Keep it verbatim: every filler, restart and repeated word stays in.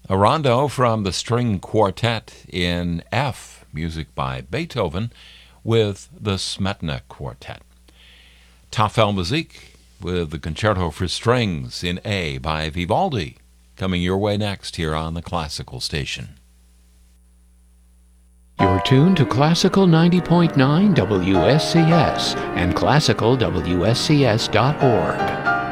A rondo from the string quartet in F, music by Beethoven, with the Smetana Quartet. Tafel Musik with the Concerto for Strings in A by Vivaldi, coming your way next here on the Classical Station. You're tuned to Classical ninety point nine W S C S and classical W S C S dot org.